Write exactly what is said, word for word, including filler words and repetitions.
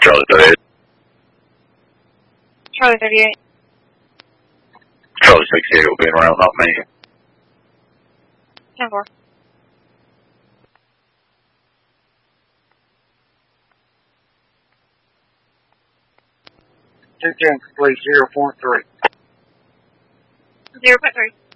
Charlie thirty-eight. Charlie thirty-eight. Charlie sixty-eight will be in round, not me. ten four. two ten complete, zero point three. zero point three.